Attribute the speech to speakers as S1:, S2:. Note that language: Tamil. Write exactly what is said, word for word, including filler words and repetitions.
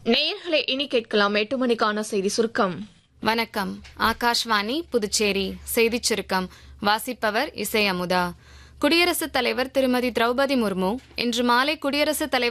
S1: நேயர்களை இனி கேட்கலாம் எட்டு மணிக்கான செய்தி சுருக்கம்.
S2: வணக்கம். ஆகாஷ்வாணி புதுச்சேரி செய்திச் சுருக்கம் வாசிப்பவர் இசை அமுதா. குடியரசுத் தலைவர் திருமதி திரௌபதி முர்மு இன்று மாலை குடியரசுத் தலைவர்